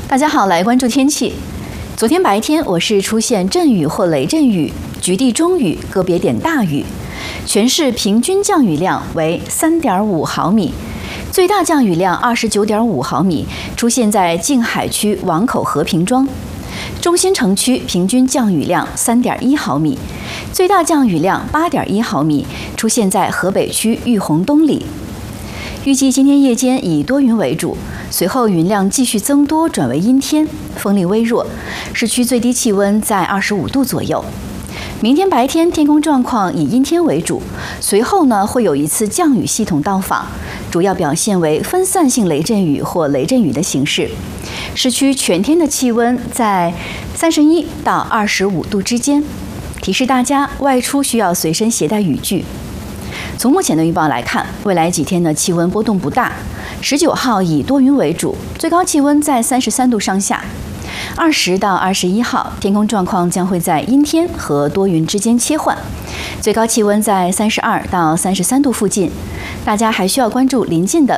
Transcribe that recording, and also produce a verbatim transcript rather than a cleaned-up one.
大家好，来关注天气。昨天白天我市出现阵雨或雷阵雨，局地中雨，个别点大雨，全市平均降雨量为 三点五毫米，最大降雨量 二十九点五毫米，出现在静海区王口和平庄。中心城区平均降雨量 三点一毫米，最大降雨量 八点一毫米，出现在河北区玉洪东里。预计今天夜间以多云为主，随后云量继续增多，转为阴天，风力微弱，市区最低气温在二十五度左右。明天白天天空状况以阴天为主，随后呢会有一次降雨系统到访，主要表现为分散性雷阵雨或雷阵雨的形式。市区全天的气温在三十一到二十五度之间，提示大家外出需要随身携带雨具。从目前的预报来看，未来几天的气温波动不大。十九号以多云为主，最高气温在三十三度上下。二十到二十一号，天空状况将会在阴天和多云之间切换，最高气温在三十二到三十三度附近。大家还需要关注临近的